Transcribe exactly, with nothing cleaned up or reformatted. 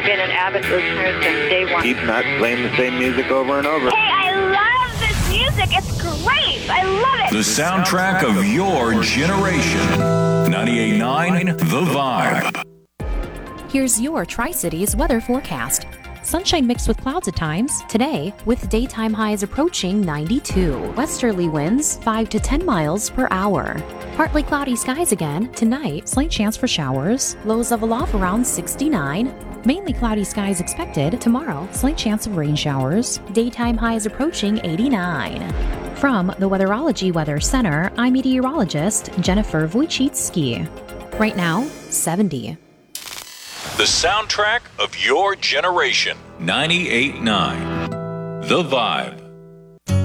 been an avid listener since day one. Keep not playing the same music over and over. Hey, I love this music. It's great. I love it. The soundtrack of your generation. ninety-eight point nine The Vibe. Here's your Tri-Cities weather forecast. Sunshine mixed with clouds at times. Today, with daytime highs approaching ninety-two. Westerly winds five to ten miles per hour. Partly cloudy skies again. Tonight, slight chance for showers. Lows level off around sixty-nine. Mainly cloudy skies expected. Tomorrow, slight chance of rain showers. Daytime highs approaching eighty-nine. From the Weatherology Weather Center, I'm meteorologist Jennifer Wojcicki. Right now, seventy. The soundtrack of your generation. ninety-eight point nine The Vibe.